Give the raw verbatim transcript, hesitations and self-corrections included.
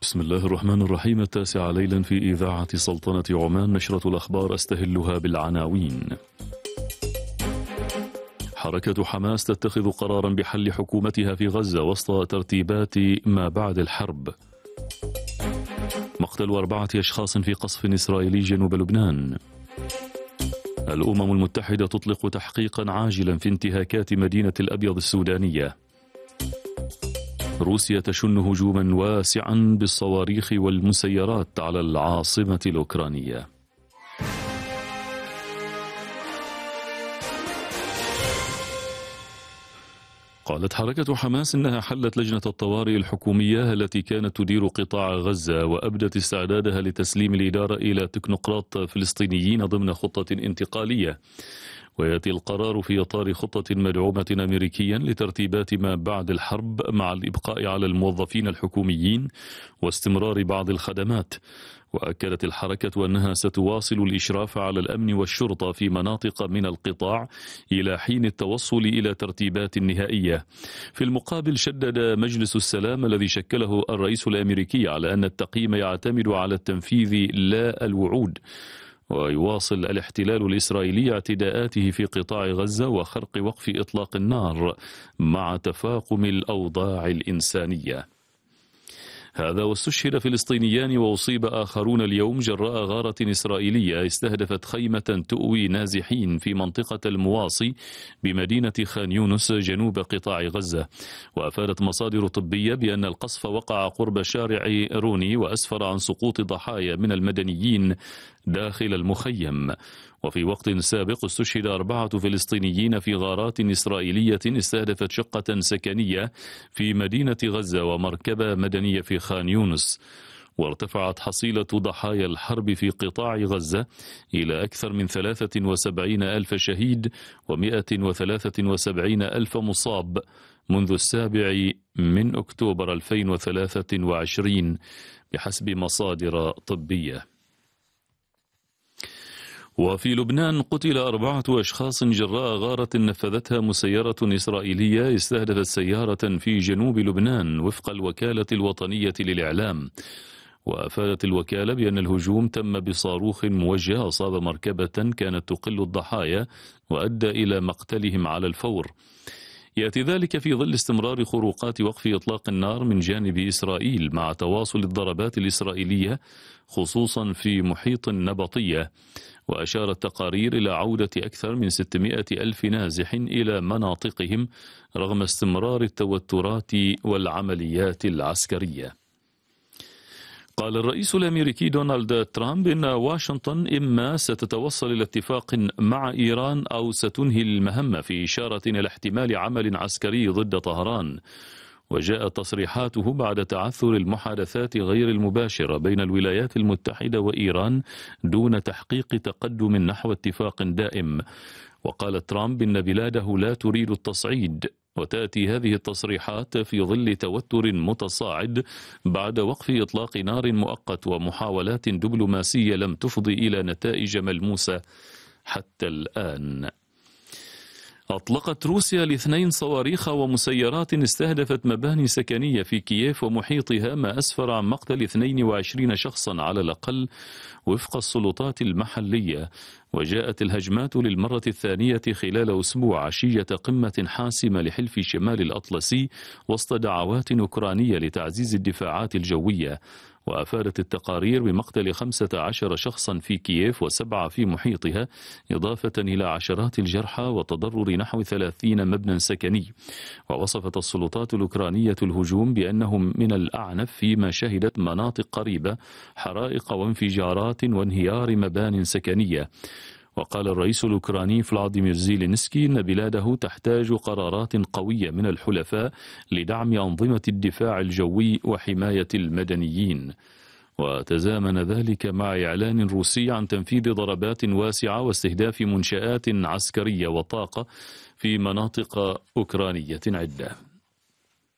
بسم الله الرحمن الرحيم. التاسعة ليلا في إذاعة سلطنة عمان، نشرة الأخبار أستهلها بالعناوين. حركة حماس تتخذ قرارا بحل حكومتها في غزة وسط ترتيبات ما بعد الحرب. مقتل أربعة أشخاص في قصف إسرائيلي جنوب لبنان. الأمم المتحدة تطلق تحقيقا عاجلا في انتهاكات مدينة الأبيض السودانية. روسيا تشن هجوما واسعا بالصواريخ والمسيرات على العاصمة الأوكرانية. قالت حركة حماس إنها حلت لجنة الطوارئ الحكومية التي كانت تدير قطاع غزة، وأبدت استعدادها لتسليم الإدارة إلى تكنوقراط فلسطينيين ضمن خطة انتقالية. ويأتي القرار في إطار خطة مدعومة أمريكيا لترتيبات ما بعد الحرب، مع الإبقاء على الموظفين الحكوميين واستمرار بعض الخدمات. وأكدت الحركة أنها ستواصل الإشراف على الأمن والشرطة في مناطق من القطاع إلى حين التوصل إلى ترتيبات نهائية. في المقابل، شدد مجلس السلام الذي شكله الرئيس الأمريكي على أن التقييم يعتمد على التنفيذ لا الوعود. ويواصل الاحتلال الإسرائيلي اعتداءاته في قطاع غزة وخرق وقف إطلاق النار مع تفاقم الأوضاع الإنسانية. هذا واستشهد فلسطينيان وأصيب آخرون اليوم جراء غارة إسرائيلية استهدفت خيمة تؤوي نازحين في منطقة المواصي بمدينة خان يونس جنوب قطاع غزة. وأفادت مصادر طبية بأن القصف وقع قرب شارع روني وأسفر عن سقوط ضحايا من المدنيين داخل المخيم. وفي وقت سابق استشهد أربعة فلسطينيين في غارات إسرائيلية استهدفت شقة سكنية في مدينة غزة ومركبة مدنية في خان يونس. وارتفعت حصيلة ضحايا الحرب في قطاع غزة إلى أكثر من ثلاثة وسبعين ألف شهيد ومئة وثلاثة وسبعين ألف مصاب منذ السابع من أكتوبر ألفين وثلاثة وعشرين بحسب مصادر طبية. وفي لبنان قتل أربعة أشخاص جراء غارة نفذتها مسيرة إسرائيلية استهدفت سيارة في جنوب لبنان وفق الوكالة الوطنية للإعلام. وأفادت الوكالة بأن الهجوم تم بصاروخ موجه أصاب مركبة كانت تقل الضحايا وأدى إلى مقتلهم على الفور. يأتي ذلك في ظل استمرار خروقات وقف إطلاق النار من جانب إسرائيل مع تواصل الضربات الإسرائيلية خصوصا في محيط النبطية. وأشارت تقارير إلى عودة أكثر من ستمائة ألف نازح إلى مناطقهم رغم استمرار التوترات والعمليات العسكرية. قال الرئيس الأمريكي دونالد ترامب إن واشنطن إما ستتوصل إلى اتفاق مع إيران أو ستنهي المهمة، في إشارة إلى احتمال عمل عسكري ضد طهران. وجاءت تصريحاته بعد تعثر المحادثات غير المباشرة بين الولايات المتحدة وإيران دون تحقيق تقدم نحو اتفاق دائم. وقال ترامب إن بلاده لا تريد التصعيد. وتأتي هذه التصريحات في ظل توتر متصاعد بعد وقف إطلاق نار مؤقت ومحاولات دبلوماسية لم تفضي إلى نتائج ملموسة حتى الآن. أطلقت روسيا الاثنين صواريخ ومسيرات استهدفت مباني سكنية في كييف ومحيطها، ما أسفر عن مقتل اثنين وعشرين شخصا على الأقل وفق السلطات المحلية. وجاءت الهجمات للمرة الثانية خلال أسبوع عشية قمة حاسمة لحلف شمال الأطلسي وسط دعوات أوكرانية لتعزيز الدفاعات الجوية. وأفادت التقارير بمقتل خمسة عشر شخصا في كييف وسبعة في محيطها، إضافة إلى عشرات الجرحى وتضرر نحو ثلاثين مبنى سكني. ووصفت السلطات الأوكرانية الهجوم بأنه من الأعنف، فيما شهدت مناطق قريبة حرائق وانفجارات وانهيار مبان سكنية. وقال الرئيس الأوكراني فلاديمير زيلينسكي إن بلاده تحتاج قرارات قوية من الحلفاء لدعم أنظمة الدفاع الجوي وحماية المدنيين. وتزامن ذلك مع إعلان روسي عن تنفيذ ضربات واسعة واستهداف منشآت عسكرية وطاقة في مناطق أوكرانية عدة.